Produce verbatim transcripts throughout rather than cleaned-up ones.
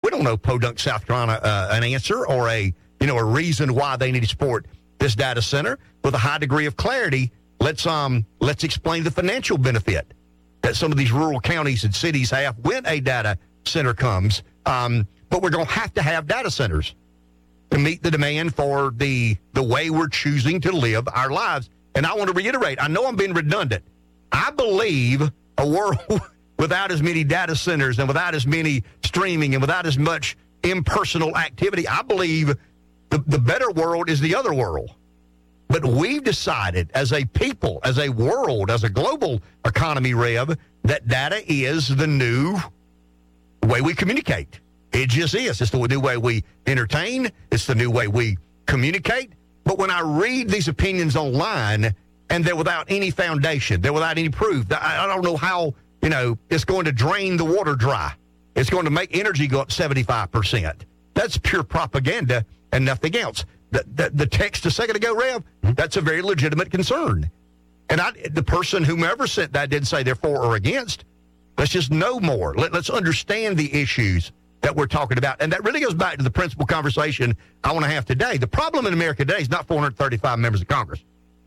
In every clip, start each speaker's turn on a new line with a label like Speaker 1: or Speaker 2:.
Speaker 1: We don't know Podunk, South Carolina, uh, an answer or a, you know, a reason why they need to support this data center. With a high degree of clarity, let's um let's explain the financial benefit that some of these rural counties and cities have when a data center comes. Um, but we're going to have to have data centers to meet the demand for the the way we're choosing to live our lives. And I want to reiterate, I know I'm being redundant. I believe a world without as many data centers and without as many streaming and without as much impersonal activity, I believe the, the better world is the other world. But we've decided as a people, as a world, as a global economy, Rev, that data is the new way we communicate. It just is. It's the new way we entertain. It's the new way we communicate. But when I read these opinions online and they're without any foundation, they're without any proof, I, I don't know how, you know, it's going to drain the water dry. It's going to make energy go up seventy-five percent. That's pure propaganda and nothing else. The, the, the text a second ago, Rev, that's a very legitimate concern. And I, the person, whomever sent that, didn't say they're for or against. Let's just know more. Let, let's understand the issues that we're talking about. And that really goes back to the principal conversation I want to have today. The problem in America today is not four hundred thirty-five members of Congress.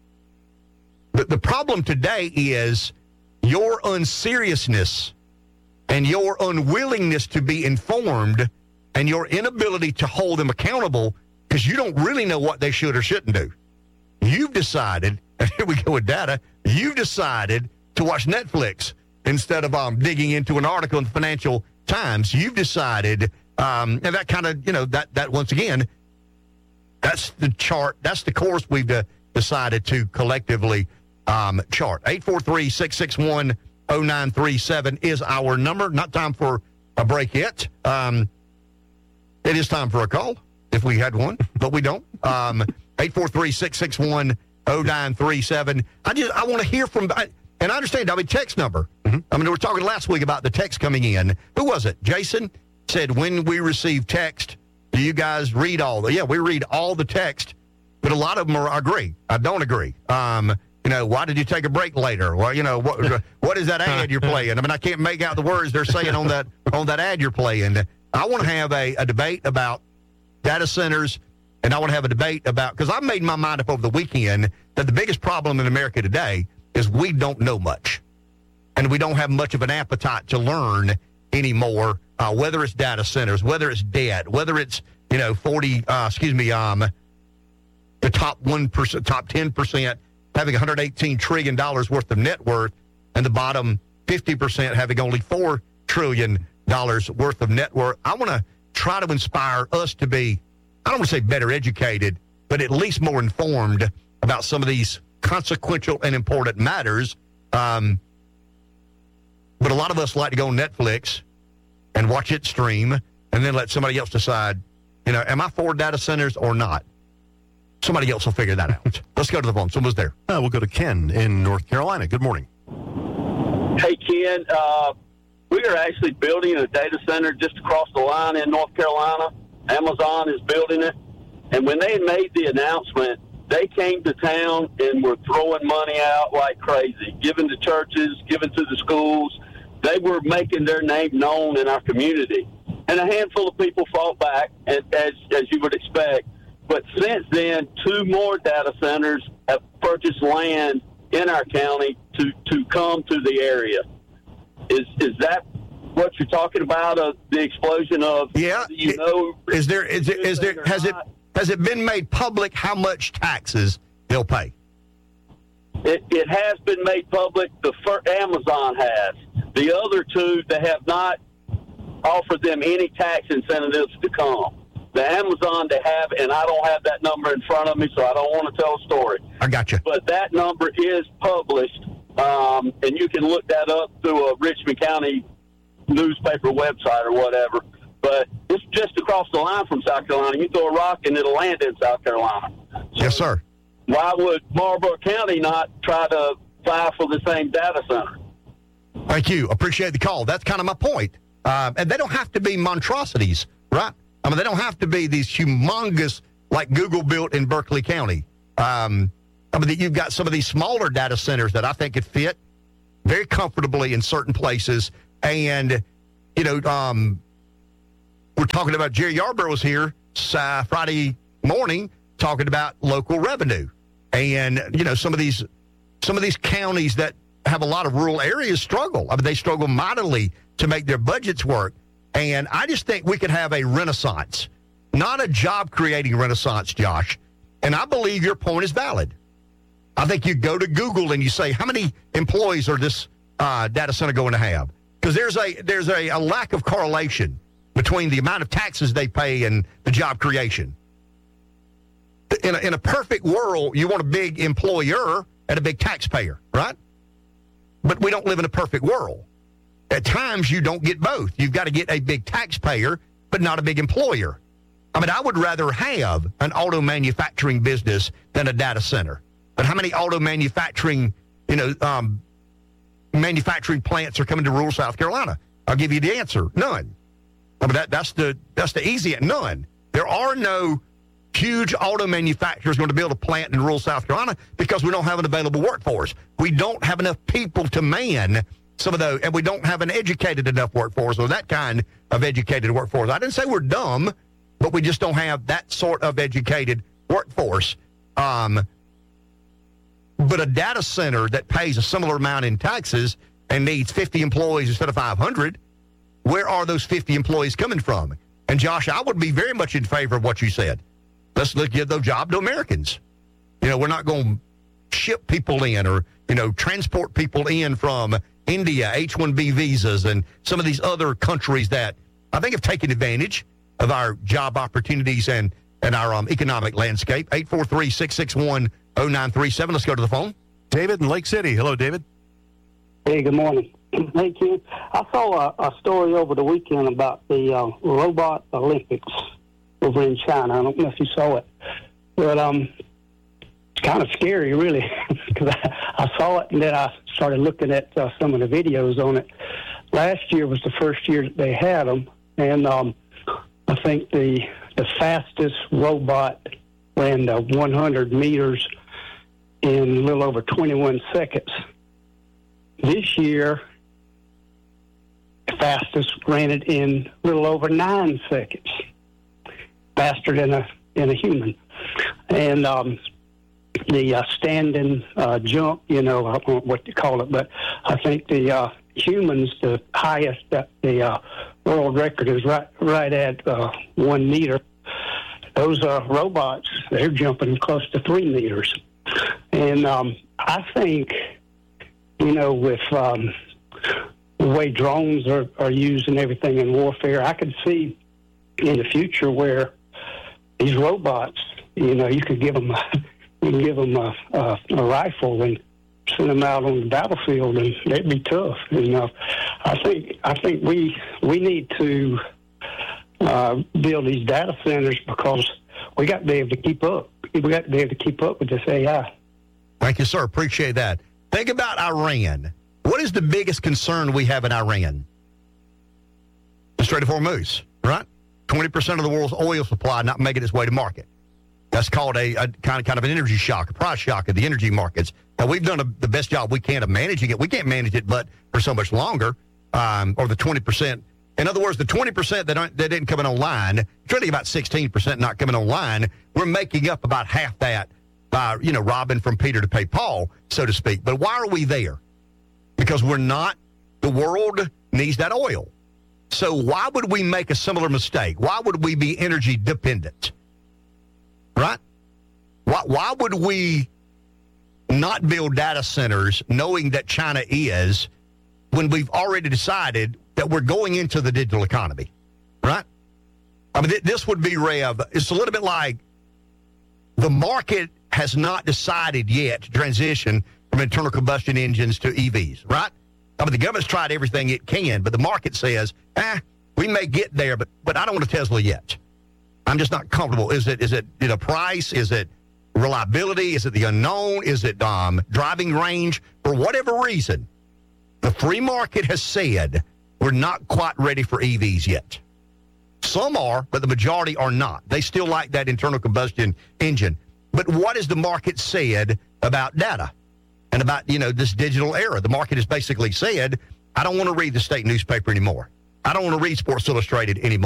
Speaker 1: The, the problem today is your unseriousness and your unwillingness to be informed and your inability to hold them accountable because you don't really know what they should or shouldn't do. You've decided, and here we go with data, you've decided to watch Netflix instead of um, digging into an article in the Financial Times. You've decided, um, and that kind of, you know, that, that once again, that's the chart, that's the course we've uh, decided to collectively um, chart. eight four three, six six one, zero nine three seven is our number. Not time for a break yet. Um, it is time for a call, if we had one, but we don't. Um, eight four three, six six one, zero nine three seven. I just, I want to hear from, I, and I understand, I mean, text number. Mm-hmm. I mean, we were talking last week about the text coming in. Who was it? Jason said, when we receive text, do you guys read all the, yeah, we read all the text, but a lot of them are, I agree. I don't agree. Um, you know, why did you take a break later? Well, you know, what what is that ad you're playing? I mean, I can't make out the words they're saying on that on that ad you're playing. I want to have a, a debate about data centers, and I want to have a debate about, because I made my mind up over the weekend that the biggest problem in America today is we don't know much, and we don't have much of an appetite to learn anymore, uh, whether it's data centers, whether it's debt, whether it's, you know, forty, uh, excuse me, um, the top one percent, top ten percent having one hundred eighteen trillion dollars worth of net worth, and the bottom fifty percent having only four trillion dollars worth of net worth. I want to try to inspire us to be, I don't want to say better educated, but at least more informed about some of these consequential and important matters. Um, but a lot of us like to go on Netflix and watch it stream and then let somebody else decide, you know, am I for data centers or not? Somebody else will figure that out. Let's go to the phone. Someone's there.
Speaker 2: Uh, we'll go to Ken in North Carolina. Good morning.
Speaker 3: Hey, Ken. Uh, we are actually building a data center just across the line in North Carolina. Amazon is building it. And when they made the announcement, they came to town and were throwing money out like crazy, giving to churches, giving to the schools. They were making their name known in our community. And a handful of people fought back, as, as you would expect. But since then, two more data centers have purchased land in our county to, to come to the area. Is is that what you're talking about? Of the explosion of
Speaker 1: yeah?
Speaker 3: You know,
Speaker 1: is there is there is there has it has it been made public how much taxes they'll pay?
Speaker 3: It it has been made public. The first, Amazon has. The other two, they have not offered them any tax incentives to come. The Amazon they have, and I don't have that number in front of me, so I don't want to tell a story.
Speaker 1: I got you.
Speaker 3: But that number is published, um, and you can look that up through a Richmond County newspaper website or whatever. But it's just across the line from South Carolina. You throw a rock, and it'll land in South Carolina. So
Speaker 1: yes, sir.
Speaker 3: Why would Marlboro County not try to file for the same data center?
Speaker 1: Thank you. Appreciate the call. That's kind of my point. Uh, and they don't have to be monstrosities, right? I mean, they don't have to be these humongous, like Google built in Berkeley County. Um, I mean, you've got some of these smaller data centers that I think could fit very comfortably in certain places. And, you know, um, we're talking about Jerry Yarborough was here uh, Friday morning talking about local revenue. And, you know, some of these some of these counties that have a lot of rural areas struggle. I mean, they struggle mightily to make their budgets work. And I just think we could have a renaissance, not a job-creating renaissance, Josh. And I believe your point is valid. I think you go to Google and you say, how many employees are this uh, data center going to have? Because there's a there's a, a lack of correlation between the amount of taxes they pay and the job creation. In a, in a perfect world, you want a big employer and a big taxpayer, right? But we don't live in a perfect world. At times, you don't get both. You've got to get a big taxpayer, but not a big employer. I mean, I would rather have an auto manufacturing business than a data center. But how many auto manufacturing, you know, um, manufacturing plants are coming to rural South Carolina? I'll give you the answer. None. I mean, that, that's the that's the easy none. There are no huge auto manufacturers going to build a plant in rural South Carolina because we don't have an available workforce. We don't have enough people to man some of those, and we don't have an educated enough workforce or that kind of educated workforce. I didn't say we're dumb, but we just don't have that sort of educated workforce. Um, but a data center that pays a similar amount in taxes and needs fifty employees instead of five hundred, where are those fifty employees coming from? And, Josh, I would be very much in favor of what you said. Let's look at those jobs to Americans. You know, we're not going to ship people in or, you know, transport people in from India, H one B visas, and some of these other countries that I think have taken advantage of our job opportunities and, and our um, economic landscape. eight four three, six six one, oh nine three seven. Let's go to the phone.
Speaker 2: David in Lake City. Hello, David.
Speaker 4: Hey, good morning. Hey, Ken. I saw a, a story over the weekend about the uh, robot Olympics over in China. I don't know if you saw it. But um, it's kind of scary, really, because I, I saw it and then I started looking at uh, some of the videos on it. Last year was the first year that they had them, and um, I think the the fastest robot ran the one hundred meters in a little over twenty-one seconds. This year, the fastest ran it in a little over nine seconds, faster than a than a human. And um, the uh, standing uh, jump, you know, I don't know what you call it, but I think the uh, humans, the highest, uh, the uh, world record is right right at uh, one meter. Those uh, robots, they're jumping close to three meters. And um, I think, you know, with um, the way drones are, are used and everything in warfare, I could see in the future where these robots, you know, you could give them, a, you can give them a, a, a rifle and send them out on the battlefield, and they'd be tough. You know, I think I think we we need to uh, build these data centers because we got to be able to keep up. We got to be able to keep up with this A I.
Speaker 1: Thank you, sir. Appreciate that. Think about Iran. What is the biggest concern we have in Iran? The Strait of Hormuz, right? twenty percent of the world's oil supply not making its way to market. That's called a, a kind of kind of an energy shock, a price shock of the energy markets. Now, we've done a, the best job we can of managing it. We can't manage it but for so much longer, um, or the twenty percent. In other words, the twenty percent that, aren't, that didn't come in online, it's really about sixteen percent not coming online. We're making up about half that by, you know, robbing from Peter to pay Paul, so to speak. But why are we there? Because we're not, the world needs that oil. So why would we make a similar mistake? Why would we be energy dependent? Right? Why, why would we not build data centers knowing that China is when we've already decided that we're going into the digital economy? Right? I mean, th- this would be, Rev, it's a little bit like the market has not decided yet to transition from internal combustion engines to E Vs, right? I mean, the government's tried everything it can, but the market says, ah, we may get there, but but I don't want a Tesla yet. I'm just not comfortable. Is it is it you know price? Is it reliability? Is it the unknown? Is it um, driving range? For whatever reason, the free market has said we're not quite ready for E Vs yet. Some are, but the majority are not. They still like that internal combustion engine. But what has the market said about data and about, you know, this digital era? The market has basically said, I don't want to read the state newspaper anymore. I don't want to read Sports Illustrated anymore.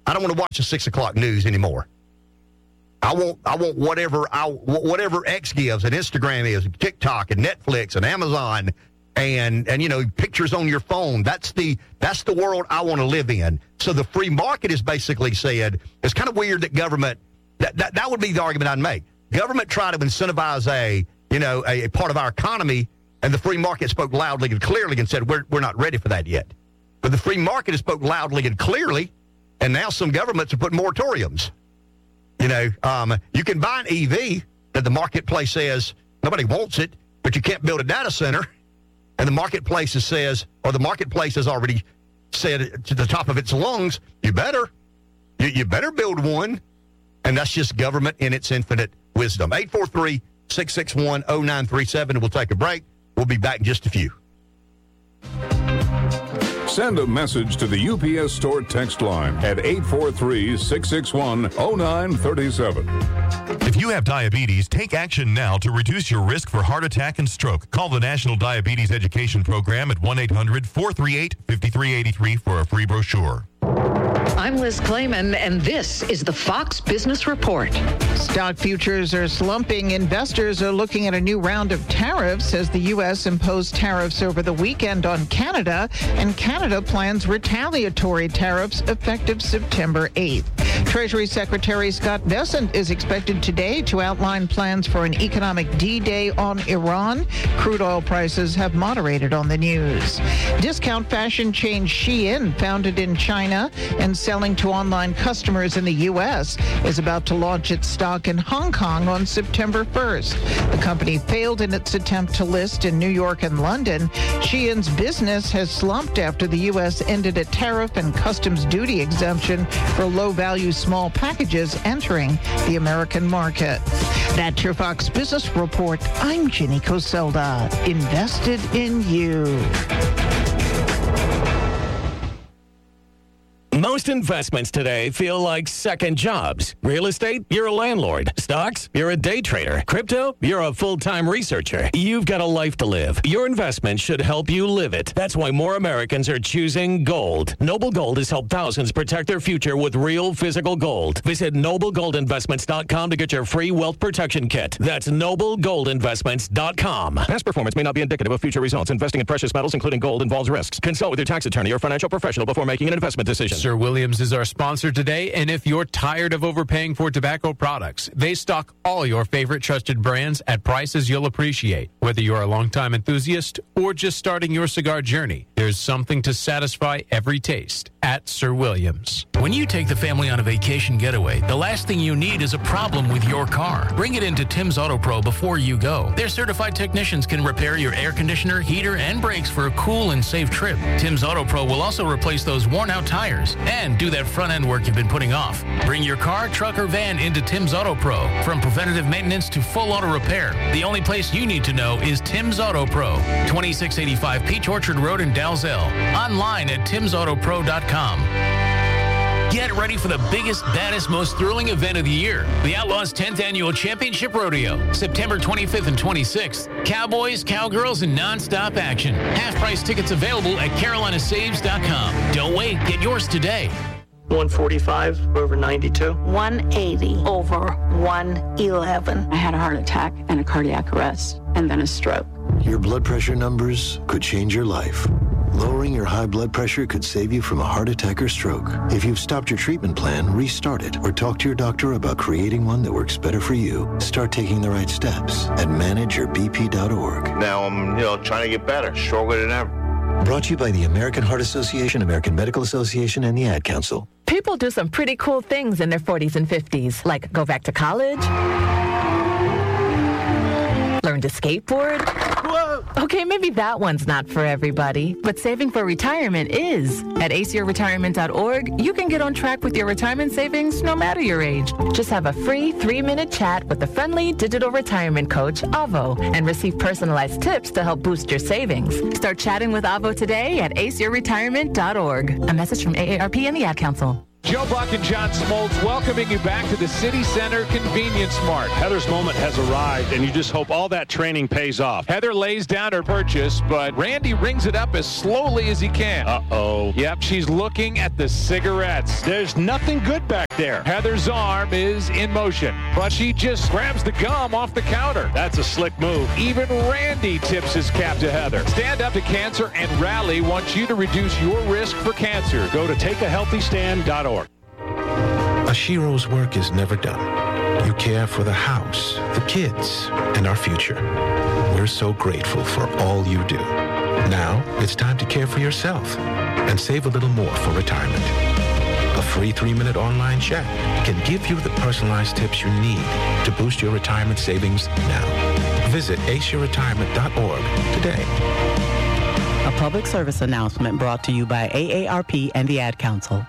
Speaker 1: I don't want to watch the six o'clock news anymore. I want I want whatever I whatever X gives and Instagram is, and TikTok and Netflix and Amazon and and you know pictures on your phone. That's the that's the world I want to live in. So the free market is basically said. It's kind of weird that government that that, that would be the argument I'd make. Government try to incentivize a you know a, a part of our economy, and the free market spoke loudly and clearly and said we're we're not ready for that yet. But the free market has spoke loudly and clearly, and now some governments are putting moratoriums. You know, um, you can buy an E V that the marketplace says nobody wants it, but you can't build a data center. And the marketplace says, or the marketplace has already said to the top of its lungs, you better, you, you better build one. And that's just government in its infinite wisdom. eight four three, six six one, zero nine three seven. We'll take a break. We'll be back in just a few.
Speaker 5: Send a message to the U P S Store text line at eight four three, six six one, zero nine three seven.
Speaker 6: If you have diabetes, take action now to reduce your risk for heart attack and stroke. Call the National Diabetes Education Program at one eight hundred, four three eight, five three eight three for a free brochure.
Speaker 7: I'm Liz Clayman, and this is the Fox Business Report.
Speaker 8: Stock futures are slumping. Investors are looking at a new round of tariffs as the U S imposed tariffs over the weekend on Canada, and Canada plans retaliatory tariffs effective September eighth. Treasury Secretary Scott Bessent is expected today to outline plans for an economic D-Day on Iran. Crude oil prices have moderated on the news. Discount fashion chain Shein, founded in China and selling to online customers in the U S, is about to launch its stock in Hong Kong on September first. The company failed in its attempt to list in New York and London. Shein's business has slumped after the U S ended a tariff and customs duty exemption for low-value small packages entering the American market. That's your Fox Business Report. I'm Ginny Coselda. Invested in you.
Speaker 9: Most investments today feel like second jobs. Real estate, you're a landlord. Stocks, you're a day trader. Crypto, you're a full-time researcher. You've got a life to live. Your investment should help you live it. That's why more Americans are choosing gold. Noble Gold has helped thousands protect their future with real physical gold. Visit noble gold investments dot com to get your free wealth protection kit. That's noble gold investments dot com. Past performance may not be indicative of future results. Investing in precious metals, including gold, involves risks. Consult with your tax attorney or financial professional before making an investment decision.
Speaker 10: Sir Williams is our sponsor today, and if you're tired of overpaying for tobacco products, they stock all your favorite trusted brands at prices you'll appreciate. Whether you're a longtime enthusiast or just starting your cigar journey, there's something to satisfy every taste at Sir Williams.
Speaker 11: When you take the family on a vacation getaway, the last thing you need is a problem with your car. Bring it into Tim's Auto Pro before you go. Their certified technicians can repair your air conditioner, heater, and brakes for a cool and safe trip. Tim's Auto Pro will also replace those worn-out tires and do that front-end work you've been putting off. Bring your car, truck, or van into Tim's Auto Pro. From preventative maintenance to full auto repair, the only place you need to know is Tim's Auto Pro, twenty-six eighty-five Peach Orchard Road in Dalzell. Online at tims auto pro dot com. Get ready for the biggest, baddest, most thrilling event of the year. The Outlaws' tenth Annual Championship Rodeo, September twenty-fifth and twenty-sixth. Cowboys, cowgirls, and non-stop action. Half-price tickets available at carolina saves dot com. Don't wait. Get yours today.
Speaker 12: one forty-five over ninety-two.
Speaker 13: one eighty over one eleven. I had a heart attack and a cardiac arrest and then a stroke.
Speaker 14: Your blood pressure numbers could change your life. Lowering your high blood pressure could save you from a heart attack or stroke. If you've stopped your treatment plan, restart it or talk to your doctor about creating one that works better for you. Start taking the right steps at manage your b p dot org.
Speaker 15: Now I'm, you know, trying to get better, stronger than ever.
Speaker 14: Brought to you by the American Heart Association, American Medical Association, and the Ad Council.
Speaker 16: People do some pretty cool things in their forties and fifties, like go back to college, learn to skateboard. Whoa. Okay, maybe that one's not for everybody, but saving for retirement is. At ace your retirement dot org, you can get on track with your retirement savings no matter your age. Just have a free three-minute chat with the friendly digital retirement coach, Avo, and receive personalized tips to help boost your savings. Start chatting with Avo today at ace your retirement dot org. A message from A A R P and the Ad Council.
Speaker 17: Joe Buck and John Smoltz welcoming you back to the City Center Convenience Mart.
Speaker 2: Heather's moment has arrived, and you just hope all that training pays off.
Speaker 17: Heather lays down her purchase, but Randy rings it up as slowly as he can.
Speaker 2: Uh-oh.
Speaker 17: Yep, she's looking at the cigarettes.
Speaker 2: There's nothing good back there.
Speaker 17: Heather's arm is in motion, but she just grabs the gum off the counter.
Speaker 2: That's a slick move.
Speaker 17: Even Randy tips his cap to Heather. Stand Up to Cancer and Rally wants you to reduce your risk for cancer.
Speaker 2: Go to take a healthy stand dot org.
Speaker 18: Ashiro's work is never done. You care for the house, the kids, and our future. We're so grateful for all you do. Now, it's time to care for yourself and save a little more for retirement. A free three-minute online chat can give you the personalized tips you need to boost your retirement savings now. Visit ace your retirement dot org today.
Speaker 19: A public service announcement brought to you by A A R P and the Ad Council.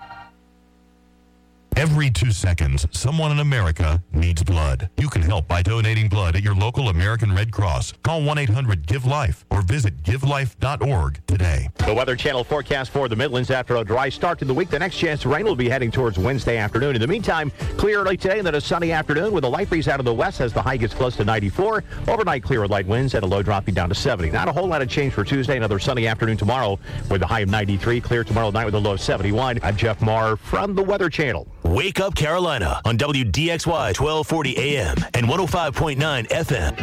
Speaker 6: Every two seconds, someone in America needs blood. You can help by donating blood at your local American Red Cross. Call one eight hundred give life or visit give life dot org today.
Speaker 20: The Weather Channel forecast for the Midlands after a dry start to the week. The next chance of rain will be heading towards Wednesday afternoon. In the meantime, clear early today and then a sunny afternoon with a light breeze out of the west as the high gets close to ninety-four. Overnight clear with light winds and a low dropping down to seventy. Not a whole lot of change for Tuesday. Another sunny afternoon tomorrow with a high of ninety-three. Clear tomorrow night with a low of seventy-one. I'm Jeff Marr from the Weather Channel.
Speaker 21: Wake Up Carolina on W D X Y twelve forty A M and one oh five point nine F M.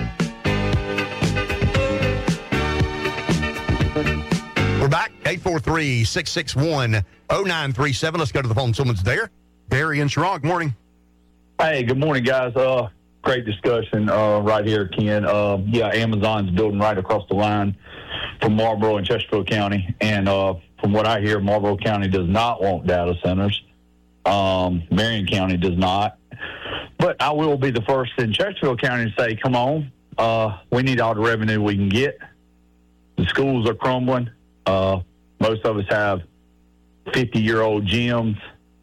Speaker 1: We're back. eight four three, six six one, oh nine three seven. Let's go to the phone. Someone's there.
Speaker 2: Barry and Sherrod, good morning.
Speaker 22: Hey, good morning, guys. Uh, great discussion uh, right here, Ken. Uh, yeah, Amazon's building right across the line from Marlboro and Chesterfield County. And uh, from what I hear, Marlboro County does not want data centers. Um, Marion County does not. But I will be the first in Chesterfield County to say, come on, uh, we need all the revenue we can get. The schools are crumbling. Uh, most of us have fifty-year-old gyms.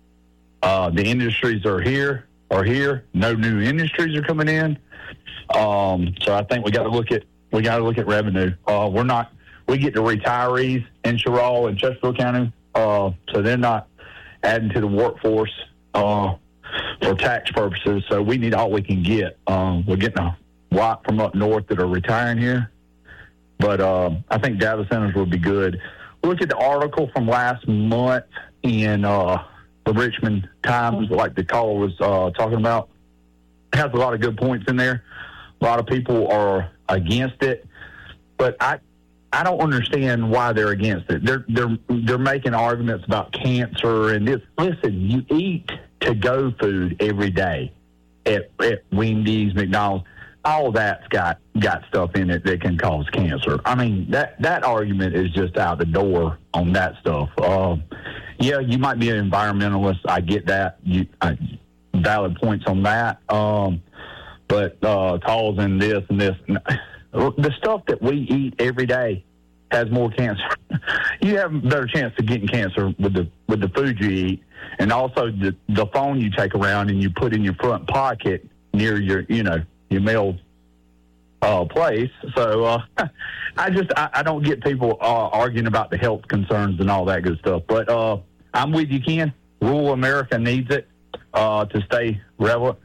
Speaker 22: Uh, the industries are here, are here. No new industries are coming in. Um, so I think we got to look at we got to look at revenue. Uh, we're not. We get the retirees in Sherrod and Chesterfield County, uh, so they're not adding to the workforce uh, for tax purposes. So we need all we can get. Um, we're getting a lot from up north that are retiring here. But uh, I think data centers would be good. Look at the article from last month in uh, the Richmond Times, like the caller was uh, talking about. It has a lot of good points in there. A lot of people are against it. But I I don't understand why they're against it. They're they're they're making arguments about cancer and this. Listen, you eat to-go food every day at, at Wendy's, McDonald's. All that's got got stuff in it that can cause cancer. I mean, that that argument is just out the door on that stuff. Uh, yeah, you might be an environmentalist. I get that. You uh, valid points on that. Um, but uh, causing this and this. The stuff that we eat every day has more cancer. You have a better chance of getting cancer with the with the food you eat, and also the the phone you take around and you put in your front pocket near your you know your mail uh, place. So uh, I just I, I don't get people uh, arguing about the health concerns and all that good stuff. But uh, I'm with you, Ken. Rural America needs it uh, to stay relevant.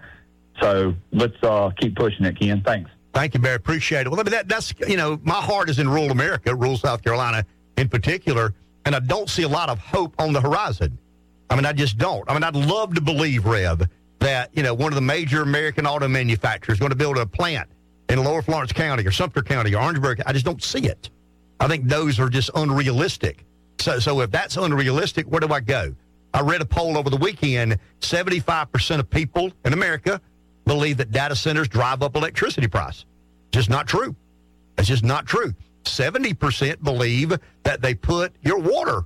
Speaker 22: So let's uh, keep pushing it, Ken. Thanks.
Speaker 1: Thank you, Barry. Appreciate it. Well, I mean, that, that's, you know, my heart is in rural America, rural South Carolina in particular, and I don't see a lot of hope on the horizon. I mean, I just don't. I mean, I'd love to believe, Rev, that, you know, one of the major American auto manufacturers is going to build a plant in Lower Florence County or Sumter County or Orangeburg. I just don't see it. I think those are just unrealistic. So, so if that's unrealistic, where do I go? I read a poll over the weekend, seventy-five percent of people in America believe that data centers drive up electricity price. Just not true. It's just not true. seventy percent believe that they put your water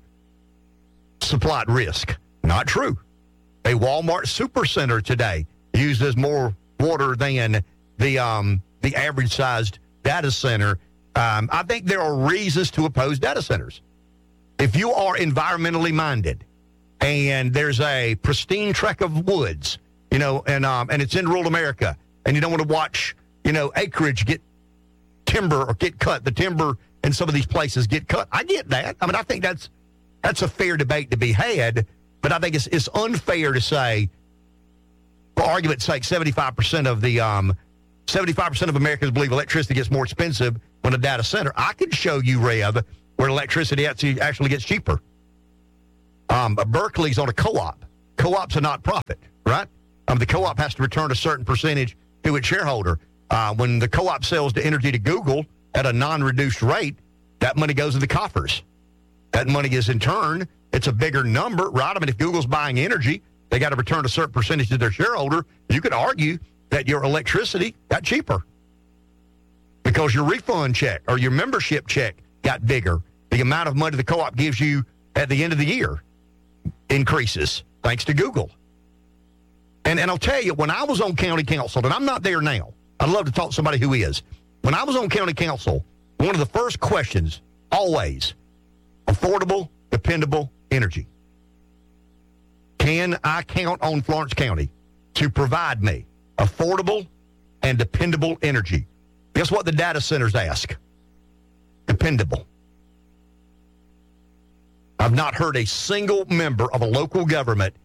Speaker 1: supply at risk. Not true. A Walmart Supercenter today uses more water than the um, the average-sized data center. Um, I think there are reasons to oppose data centers. If you are environmentally minded and there's a pristine tract of woods, you know, and um, and it's in rural America, and you don't want to watch, you know, acreage get timber or get cut, the timber in some of these places get cut. I get that. I mean, I think that's that's a fair debate to be had. but I think it's it's unfair to say, for argument's sake, seventy-five percent of the um, seventy-five percent of Americans believe electricity gets more expensive when a data center. I can show you, Rev, where electricity actually actually gets cheaper. Um, Berkeley's on a co-op. Co-op's a not-profit, right? Um, the co-op has to return a certain percentage to its shareholder. Uh, when the co-op sells the energy to Google at a non-reduced rate, that money goes in the coffers. That money is, in turn, it's a bigger number, right? I mean, if Google's buying energy, they got to return a certain percentage to their shareholder. You could argue that your electricity got cheaper because your refund check or your membership check got bigger. The amount of money the co-op gives you at the end of the year increases thanks to Google. And and I'll tell you, when I was on county council, and I'm not there now, I'd love to talk to somebody who is. When I was on county council, one of the first questions, always, affordable, dependable energy. Can I count on Florence County to provide me affordable and dependable energy? Guess what the data centers ask? Dependable. I've not heard a single member of a local government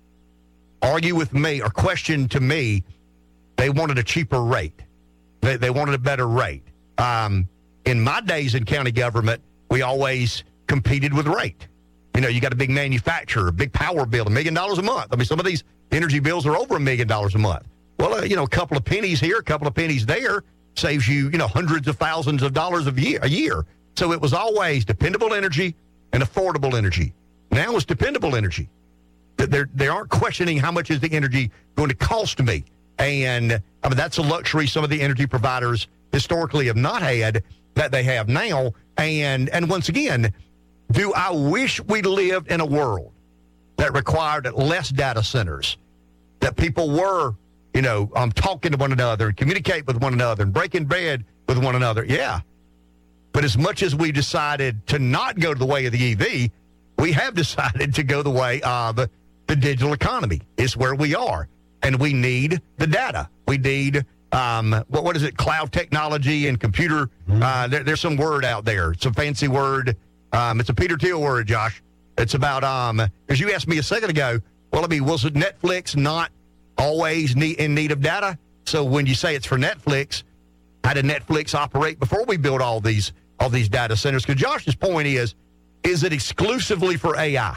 Speaker 1: argue with me or question to me they wanted a cheaper rate. They, they wanted a better rate. Um, in my days in county government, we always competed with rate. You know, you got a big manufacturer, a big power bill, a million dollars a month. I mean, some of these energy bills are over a million dollars a month. Well, uh, you know, a couple of pennies here, a couple of pennies there saves you, you know, hundreds of thousands of dollars a year. A year. So it was always dependable energy and affordable energy. Now it's dependable energy. They're, they aren't questioning how much is the energy going to cost me. And I mean, that's a luxury some of the energy providers historically have not had that they have now. And and once again, do I wish we lived in a world that required less data centers, that people were, you know, um, talking to one another and communicate with one another and breaking bread with one another? Yeah. But as much as we decided to not go to the way of the E V, we have decided to go the way of the digital economy. It's where we are. And we need the data. We need, um, what, what is it, cloud technology and computer. Mm-hmm. Uh, there, there's some word out there, some fancy word. Um, it's a Peter Thiel word, Josh. It's about, um, as you asked me a second ago, well, I mean, was it Netflix not always need, in need of data? So when you say it's for Netflix, how did Netflix operate before we built all these all these data centers? Because Josh's point is, is it exclusively for A I?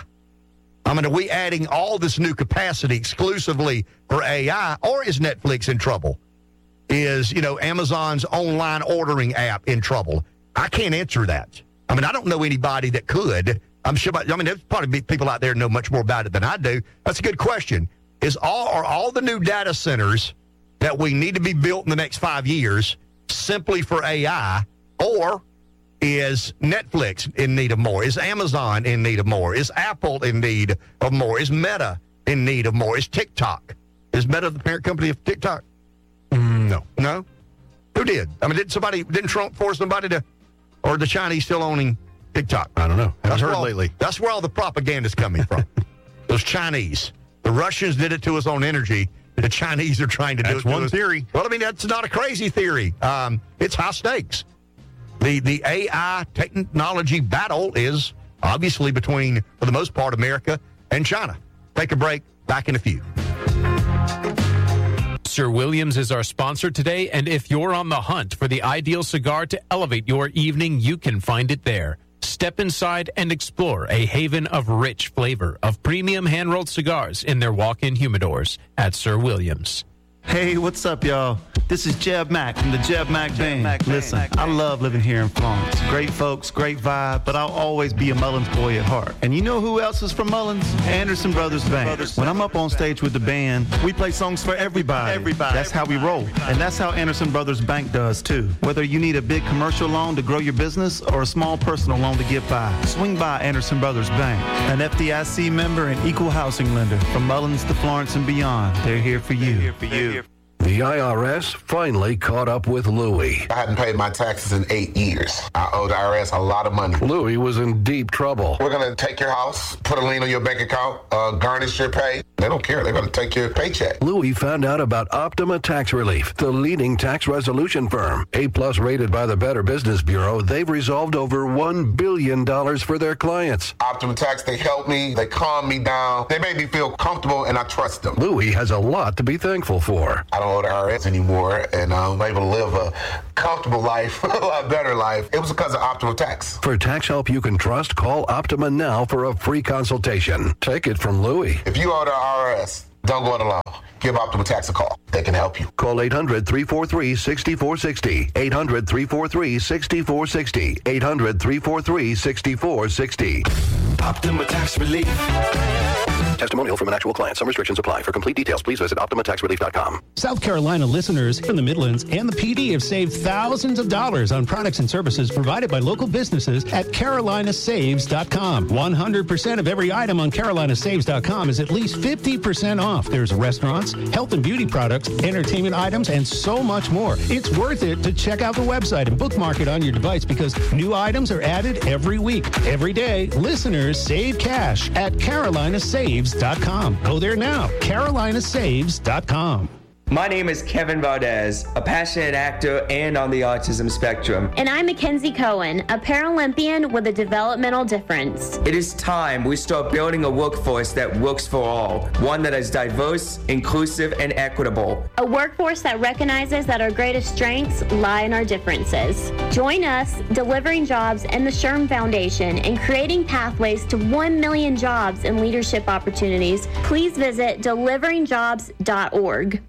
Speaker 1: I mean, are we adding all this new capacity exclusively for A I, or is Netflix in trouble? Is, you know, Amazon's online ordering app in trouble? I can't answer that. I mean, I don't know anybody that could. I'm sure, I mean, there's probably people out there who know much more about it than I do. That's a good question. Is all, are all the new data centers that we need to be built in the next five years simply for A I, or is Netflix in need of more? Is Amazon in need of more? Is Apple in need of more? Is Meta in need of more? Is TikTok? Is Meta the parent company of TikTok? Mm, no. No? Who did? I mean, did somebody, didn't Trump force somebody to, or the Chinese still owning TikTok?
Speaker 3: I don't know. Haven't heard
Speaker 1: all,
Speaker 3: lately.
Speaker 1: That's where all the propaganda's coming from. Those Chinese. The Russians did it to us on energy. The Chinese are trying to do
Speaker 3: that's
Speaker 1: it to
Speaker 3: one
Speaker 1: us.
Speaker 3: theory.
Speaker 1: Well, I mean, that's not a crazy theory. Um, it's high stakes. The the A I technology battle is obviously between, for the most part, America and China. Take a break. Back in a few.
Speaker 10: Sir Williams is our sponsor today, and if you're on the hunt for the ideal cigar to elevate your evening, you can find it there. Step inside and explore a haven of rich flavor of premium hand-rolled cigars in their walk-in humidors at Sir Williams.
Speaker 4: Hey, what's up, y'all? This is Jeb Mack from the Jeb Mack Band. Mack Listen, Mack I love living here in Florence. Great folks, great vibe, but I'll always be a Mullins boy at heart. And you know who else is from Mullins? Anderson Brothers Band. Brothers when I'm up on stage with the band, we play songs for everybody. Everybody. That's how we roll. And that's how Anderson Brothers Bank does, too. Whether you need a big commercial loan to grow your business or a small personal loan to get by, swing by Anderson Brothers Bank. An F D I C member and equal housing lender. From Mullins to Florence and beyond, they're here for you. They're here for you.
Speaker 3: The I R S finally caught up with Louie.
Speaker 5: I hadn't paid my taxes in eight years. I owed the I R S a lot of money.
Speaker 3: Louie was in deep trouble.
Speaker 5: We're going to take your house, put a lien on your bank account, uh, garnish your pay. They don't care. They're going to take your paycheck.
Speaker 3: Louie found out about Optima Tax Relief, the leading tax resolution firm. A-plus rated by the Better Business Bureau, they've resolved over one billion dollars for their clients.
Speaker 5: Optima Tax, they helped me. They calmed me down. They made me feel comfortable, and I trust them.
Speaker 3: Louie has a lot to be thankful for.
Speaker 5: I don't owe the I R S anymore, and I'm able to live a comfortable life, a lot better life. It was because of Optima Tax.
Speaker 3: For tax help you can trust, call Optima now for a free consultation. Take it from Louie.
Speaker 5: If you owe the I R S, don't go it alone. Give Optima Tax a call. They can help you.
Speaker 3: Call eight hundred, three four three, six four six zero. eight hundred, three four three, six four six zero. eight hundred, three four three, six four six zero.
Speaker 23: Optima Tax Relief.
Speaker 3: Testimonial from an actual client. Some restrictions apply. For complete details, please visit Optima Tax Relief dot com.
Speaker 24: South Carolina listeners from the Midlands and the P D have saved thousands of dollars on products and services provided by local businesses at Carolina Saves dot com. one hundred percent of every item on Carolina Saves dot com is at least fifty percent off. There's restaurants, health and beauty products, entertainment items, and so much more. It's worth it to check out the website and bookmark it on your device because new items are added every week. Every day, listeners save cash at Carolina Saves dot com. Go there now. Carolina Saves dot com.
Speaker 25: My name is Kevin Valdez, a passionate actor and on the autism spectrum.
Speaker 26: And I'm Mackenzie Cohen, a Paralympian with a developmental difference.
Speaker 25: It is time we start building a workforce that works for all, one that is diverse, inclusive, and equitable.
Speaker 26: A workforce that recognizes that our greatest strengths lie in our differences. Join us, Delivering Jobs and the SHRM Foundation, in creating pathways to one million jobs and leadership opportunities. Please visit delivering jobs dot org.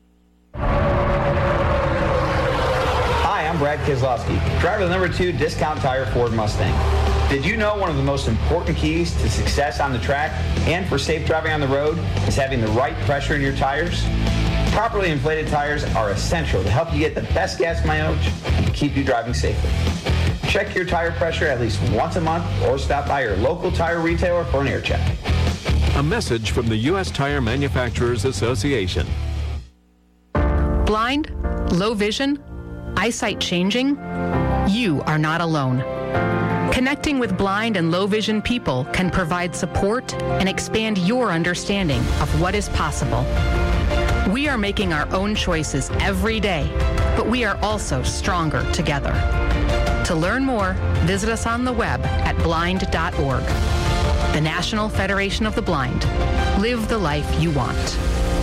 Speaker 27: Hi, I'm Brad Keselowski, driver of the number two Discount Tire Ford Mustang. Did you know one of the most important keys to success on the track and for safe driving on the road is having the right pressure in your tires? Properly inflated tires are essential to help you get the best gas mileage and keep you driving safely. Check your tire pressure at least once a month or stop by your local tire retailer for an air check.
Speaker 28: A message from the U S Tire Manufacturers Association.
Speaker 29: Blind, low vision, eyesight changing? You are not alone. Connecting with blind and low vision people can provide support and expand your understanding of what is possible. We are making our own choices every day, but we are also stronger together. To learn more, visit us on the web at blind dot org. The National Federation of the Blind. Live the life you want.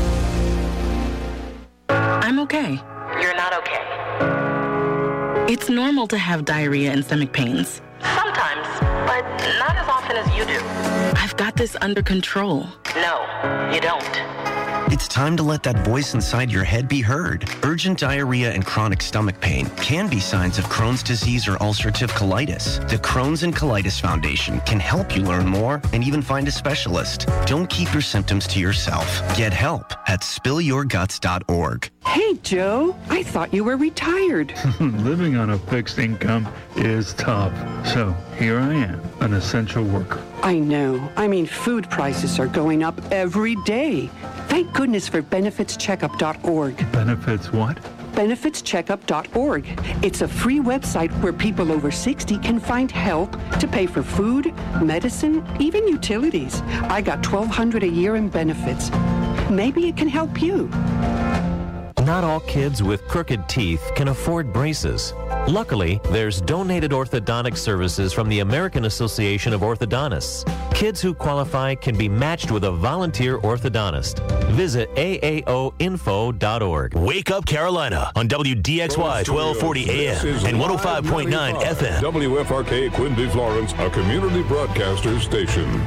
Speaker 30: I'm okay.
Speaker 31: You're not okay.
Speaker 30: It's normal to have diarrhea and stomach pains.
Speaker 31: Sometimes, but not as often as you do.
Speaker 30: I've got this under control.
Speaker 31: No, you don't.
Speaker 32: It's time to let that voice inside your head be heard. Urgent diarrhea and chronic stomach pain can be signs of Crohn's disease or ulcerative colitis. The Crohn's and Colitis Foundation can help you learn more and even find a specialist. Don't keep your symptoms to yourself. Get help at spill your guts dot org.
Speaker 33: Hey, Joe, I thought you were retired.
Speaker 34: Living on a fixed income is tough. So here I am, an essential worker.
Speaker 33: I know. I mean, food prices are going up every day. Thank goodness for benefits checkup dot org.
Speaker 34: Benefits what?
Speaker 33: benefits checkup dot org. It's a free website where people over sixty can find help to pay for food, medicine, even utilities. I got twelve hundred dollars a year in benefits. Maybe it can help you.
Speaker 35: Not all kids with crooked teeth can afford braces. Luckily, there's donated orthodontic services from the American Association of Orthodontists. Kids who qualify can be matched with a volunteer orthodontist. Visit A A O info dot org.
Speaker 21: Wake Up Carolina on W D X Y twelve forty A M and one oh five point nine F M.
Speaker 36: W F R K Quinby, Florence, a community broadcaster station.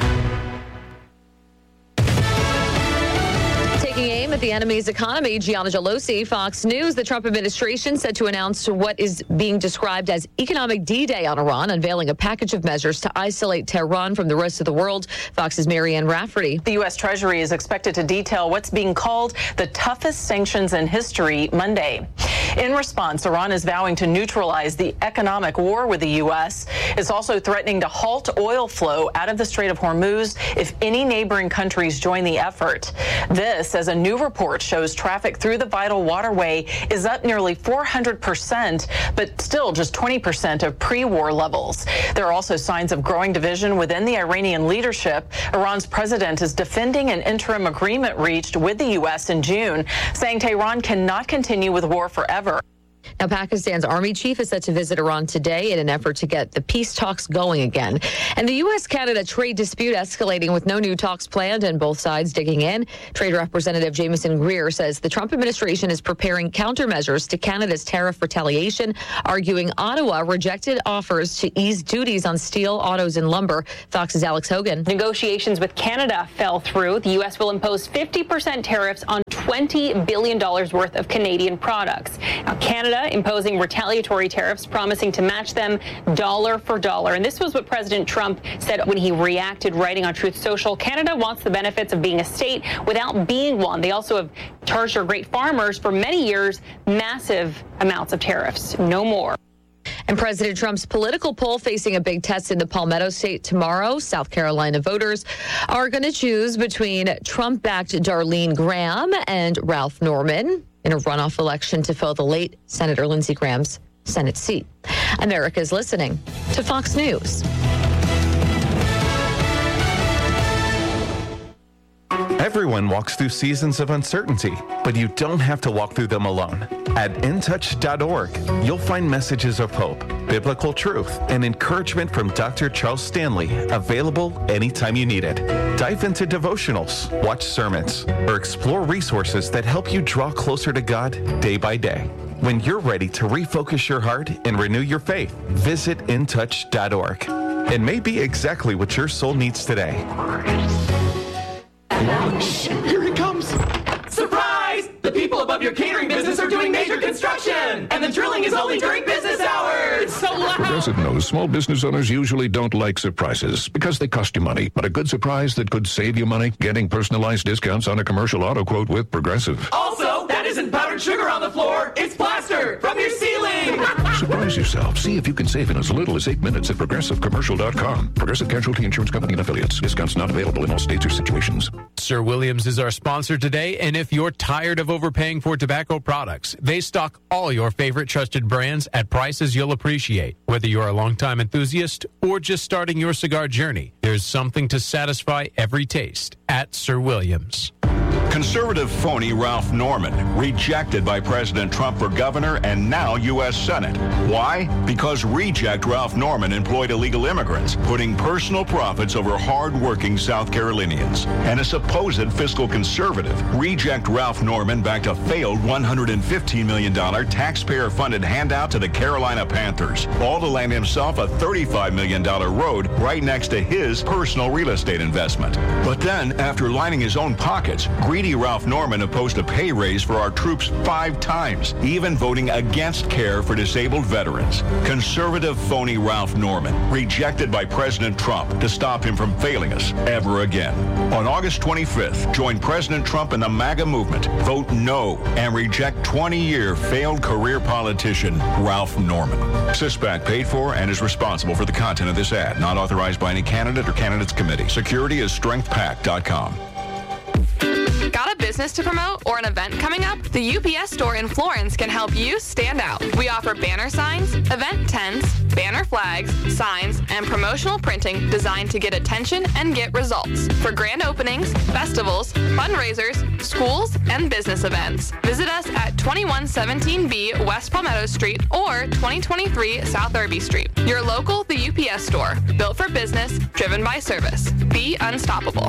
Speaker 37: Taking aim at the enemy's economy, Gianna Gelosi, Fox News. The Trump administration set to announce what is being described as economic D-Day on Iran, unveiling a package of measures to isolate Tehran from the rest of the world. Fox's Marianne Rafferty.
Speaker 38: The U S Treasury is expected to detail what's being called the toughest sanctions in history Monday.
Speaker 1: In response, Iran is vowing to neutralize the economic war with the U S. It's also threatening to halt oil flow out of the Strait of Hormuz if any neighboring countries join the effort. This, as a new report shows, traffic through the vital waterway is up nearly four hundred percent, but still just twenty percent of pre-war levels. There are also signs of growing division within the Iranian leadership. Iran's president is defending an interim agreement reached with the U S in June, saying Tehran cannot continue with war forever.
Speaker 37: Now, Pakistan's army chief is set to visit Iran today in an effort to get the peace talks going again. And the U S Canada trade dispute escalating with no new talks planned and both sides digging in. Trade Representative Jameson Greer says the Trump administration is preparing countermeasures to Canada's tariff retaliation, arguing Ottawa rejected offers to ease duties on steel, autos, and lumber. Fox's Alex Hogan.
Speaker 2: Negotiations with Canada fell through. The U S will impose fifty percent tariffs on twenty billion dollars worth of Canadian products. Now, Canada imposing retaliatory tariffs, promising to match them dollar for dollar. And this was what President Trump said when he reacted, writing on Truth Social. Canada wants the benefits of being a state without being one. They also have charged our great farmers for many years massive amounts of tariffs. No more.
Speaker 37: And President Trump's political poll facing a big test in the Palmetto State tomorrow. South Carolina voters are going to choose between Trump-backed Darlene Graham and Ralph Norman in a runoff election to fill the late Senator Lindsey Graham's Senate seat. America's listening to Fox News.
Speaker 6: Everyone walks through seasons of uncertainty, but you don't have to walk through them alone. At in touch dot org, you'll find messages of hope, biblical truth, and encouragement from Doctor Charles Stanley, available anytime you need it. Dive into devotionals, watch sermons, or explore resources that help you draw closer to God day by day. When you're ready to refocus your heart and renew your faith, visit in touch dot org. It may be exactly what your soul needs today.
Speaker 7: Shh, here he comes! Surprise! The people above your catering business are doing major construction! And the drilling is only during business hours! So loud!
Speaker 3: Progressive knows small business owners usually don't like surprises because they cost you money. But a good surprise that could save you money? Getting personalized discounts on a commercial auto quote with Progressive.
Speaker 7: Also, that isn't powdered sugar on the floor, it's plaster from your ceiling!
Speaker 3: Surprise yourself. See if you can save in as little as eight minutes at progressive commercial dot com. Progressive Casualty Insurance Company and Affiliates. Discounts not available in all states or situations.
Speaker 10: Sir Williams is our sponsor today, and if you're tired of overpaying for tobacco products, they stock all your favorite trusted brands at prices you'll appreciate. Whether you're a longtime enthusiast or just starting your cigar journey, there's something to satisfy every taste at Sir Williams.
Speaker 8: Conservative phony Ralph Norman, rejected by President Trump for governor and now U S Senate. Why? Because reject Ralph Norman employed illegal immigrants, putting personal profits over hard-working South Carolinians. And a supposed fiscal conservative, reject Ralph Norman backed a failed one hundred fifteen million dollars taxpayer-funded handout to the Carolina Panthers, all to land himself a thirty-five million dollars road right next to his personal real estate investment. But then, after lining his own pockets, greedy Ralph Norman opposed a pay raise for our troops five times, even voting against care for disabled veterans. Conservative phony Ralph Norman, rejected by President Trump to stop him from failing us ever again. On August twenty-fifth, join President Trump in the MAGA movement. Vote no and reject twenty-year failed career politician Ralph Norman. CISPAC paid for and is responsible for the content of this ad, not authorized by any candidate or candidates committee. Security is strength pack dot com.
Speaker 9: Got a business to promote or an event coming up? The U P S store in Florence can help you stand out. We offer banner signs, event tents, banner flags, signs, and promotional printing designed to get attention and get results for grand openings, festivals, fundraisers, schools, and business events. Visit us at twenty-one seventeen B West Palmetto Street or twenty twenty-three South Irby Street. Your local The U P S store, built for business, driven by service. Be unstoppable.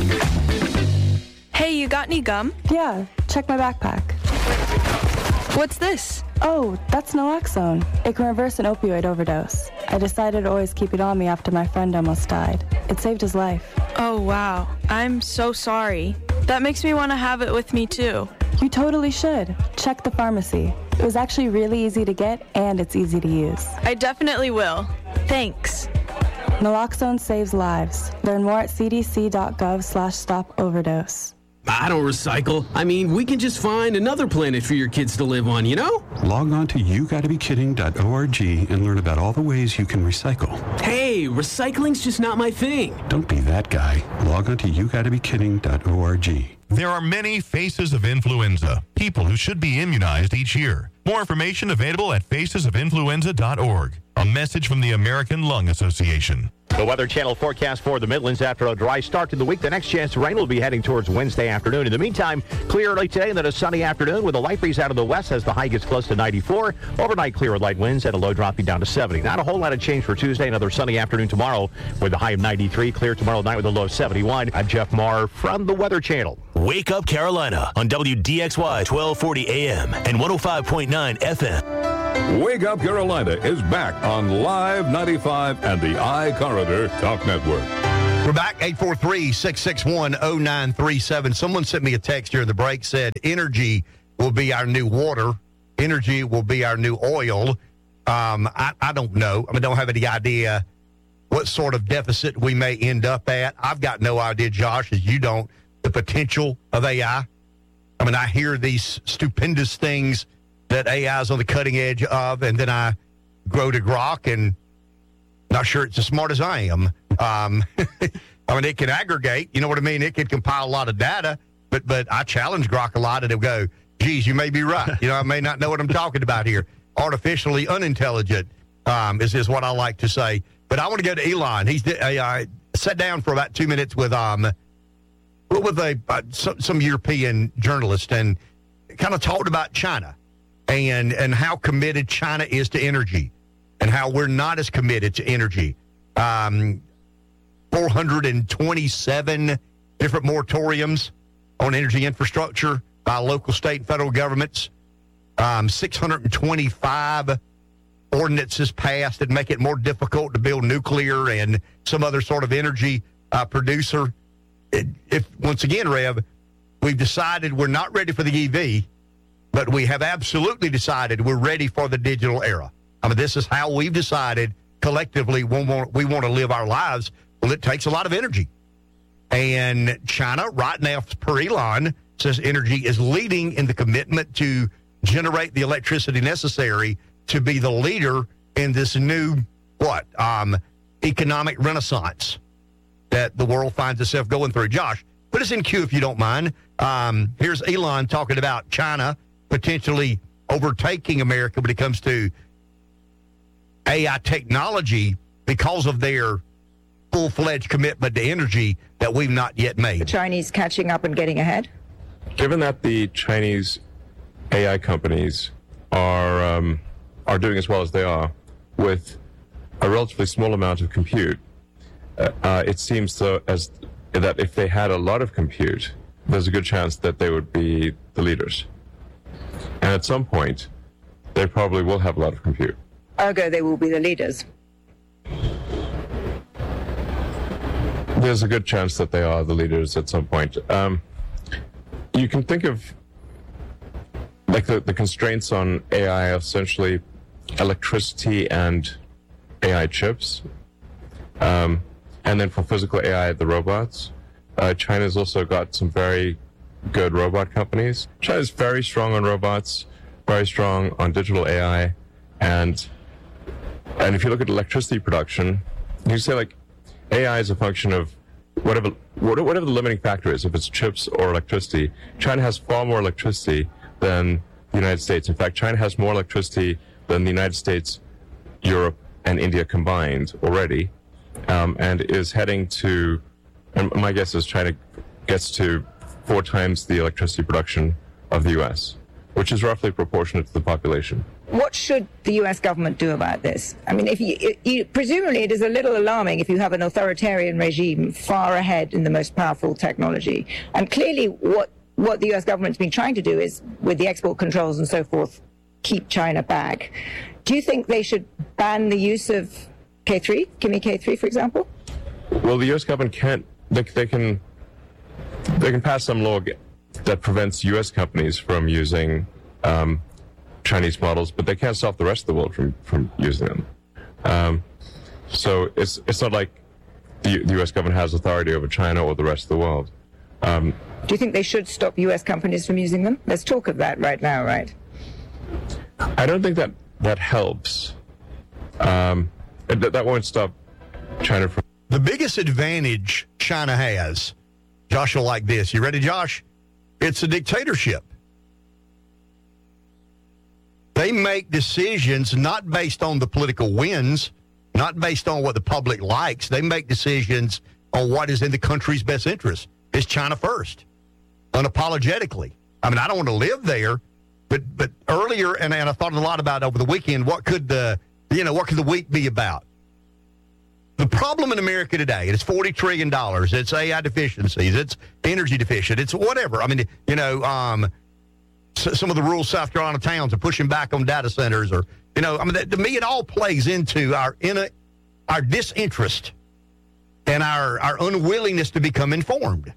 Speaker 11: Hey, you got any gum?
Speaker 12: Yeah, check my backpack.
Speaker 11: What's this?
Speaker 12: Oh, that's naloxone. It can reverse an opioid overdose. I decided to always keep it on me after my friend almost died. It saved his life.
Speaker 11: Oh, wow. I'm so sorry. That makes me want to have it with me, too.
Speaker 12: You totally should. Check the pharmacy. It was actually really easy to get, and it's easy to use.
Speaker 11: I definitely will. Thanks.
Speaker 12: Naloxone saves lives. Learn more at c d c dot gov slash stop overdose.
Speaker 4: I don't recycle. I mean, we can just find another planet for your kids to live on, you know?
Speaker 5: Log on to you gotta be kidding dot org and learn about all the ways you can recycle.
Speaker 4: Hey, recycling's just not my thing.
Speaker 5: Don't be that guy. Log on to you gotta be kidding dot org.
Speaker 13: There are many faces of influenza, people who should be immunized each year. More information available at faces of influenza dot org. A message from the American Lung Association.
Speaker 14: The Weather Channel forecast for the Midlands after a dry start to the week. The next chance to rain will be heading towards Wednesday afternoon. In the meantime, clear early today and then a sunny afternoon with a light breeze out of the west as the high gets close to ninety-four. Overnight clear with light winds and a low dropping down to seventy. Not a whole lot of change for Tuesday. Another sunny afternoon tomorrow with a high of ninety-three. Clear tomorrow night with a low of seventy-one. I'm Jeff Marr from the Weather Channel.
Speaker 21: Wake Up Carolina on W D X Y twelve forty A M and one oh five point nine F M.
Speaker 36: Wake Up Carolina is back on Live ninety-five and the iCorridor Talk Network.
Speaker 15: We're back, eight four three, six six one, oh nine three seven. Someone sent me a text during the break, said energy will be our new water. Energy will be our new oil. Um, I, I don't know. I mean, don't have any idea what sort of deficit we may end up at. I've got no idea, Josh, as you don't, the potential of A I. I mean, I hear these stupendous things that A I is on the cutting edge of, and then I grow to Grok and not sure it's as smart as I am. Um, I mean, it can aggregate, you know what I mean? It can compile a lot of data, but but I challenge Grok a lot, and it'll go, geez, you may be right. You know, I may not know what I'm talking about here. Artificially unintelligent um, is, is what I like to say. But I want to go to Elon. He's I uh, sat down for about two minutes with um with a uh, some, some European journalist and kind of talked about China. And and how committed China is to energy, and how we're not as committed to energy. Um, four hundred twenty-seven different moratoriums on energy infrastructure by local, state, and federal governments. Um, six hundred twenty-five ordinances passed that make it more difficult to build nuclear and some other sort of energy uh, producer. It, if once again, Rev, we've decided we're not ready for the E V. But we have absolutely decided we're ready for the digital era. I mean, this is how we've decided collectively we want, we want to live our lives. Well, it takes a lot of energy. And China, right now, per Elon, says energy is leading in the commitment to generate the electricity necessary to be the leader in this new, what, um, economic renaissance that the world finds itself going through. Josh, put us in queue if you don't mind. Um, here's Elon talking about China potentially overtaking America when it comes to A I technology because of their full-fledged commitment to energy that we've not yet made.
Speaker 16: The Chinese catching up and getting ahead?
Speaker 17: Given that the Chinese A I companies are um, are doing as well as they are with a relatively small amount of compute, uh, uh, it seems so as that if they had a lot of compute, there's a good chance that they would be the leaders. And at some point, they probably will have a lot of compute.
Speaker 16: Ergo, they will be the leaders.
Speaker 17: There's a good chance that they are the leaders at some point. Um, you can think of like the, the constraints on A I are essentially electricity and A I chips. Um, and then for physical A I, the robots. Uh, China's also got some very good robot companies. China's very strong on robots, very strong on digital A I, and and if you look at electricity production, you say like A I is a function of whatever whatever the limiting factor is. If it's chips or electricity, China has far more electricity than the United States. In fact, China has more electricity than the United States, Europe, and India combined already, um, and is heading to. And my guess is China gets to four times the electricity production of the U S, which is roughly proportionate to the population.
Speaker 16: What should the U S government do about this? I mean, if you, it, you, presumably it is a little alarming if you have an authoritarian regime far ahead in the most powerful technology. And clearly what, what the U S government's been trying to do is, with the export controls and so forth, keep China back. Do you think they should ban the use of K three, Kimi K three, for example?
Speaker 17: Well, the U S government can't, they, they can... They can pass some law that prevents U S companies from using um, Chinese models, but they can't stop the rest of the world from, from using them. Um, so it's it's not like the, the U S government has authority over China or the rest of the world. Um,
Speaker 16: Do you think they should stop U S companies from using them? Let's talk of that right now, right?
Speaker 17: I don't think that that helps. Um, that, that won't stop China from...
Speaker 15: The biggest advantage China has, Josh will like this. You ready, Josh? It's a dictatorship. They make decisions not based on the political wins, not based on what the public likes. They make decisions on what is in the country's best interest. It's China first, unapologetically. I mean, I don't want to live there, but but earlier, and, and I thought a lot about it over the weekend, what could the, you know, what could the week be about? The problem in America today, it's forty trillion dollars. It's A I deficiencies. It's energy deficient. It's whatever. I mean, you know, um, some of the rural South Carolina towns are pushing back on data centers, or, you know, I mean, that, to me, it all plays into our in a, our disinterest and our, our unwillingness to become informed.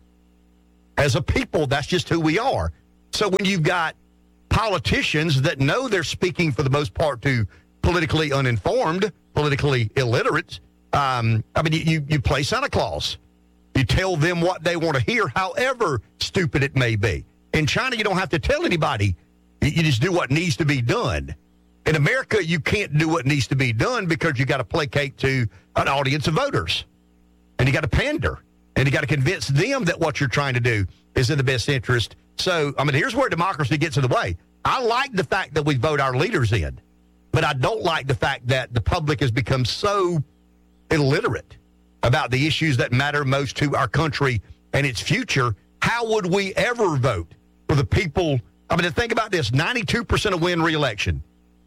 Speaker 15: As a people, that's just who we are. So when you've got politicians that know they're speaking, for the most part, to politically uninformed, politically illiterate, um, I mean, you, you play Santa Claus. You tell them what they want to hear, however stupid it may be. In China, you don't have to tell anybody. You just do what needs to be done. In America, you can't do what needs to be done because you got to placate to an audience of voters. And you got to pander. And you got to convince them that what you're trying to do is in the best interest. So, I mean, here's where democracy gets in the way. I like the fact that we vote our leaders in, but I don't like the fact that the public has become so illiterate about the issues that matter most to our country and its future. How would we ever vote for the people? I mean, think about this, ninety-two percent of win re-election.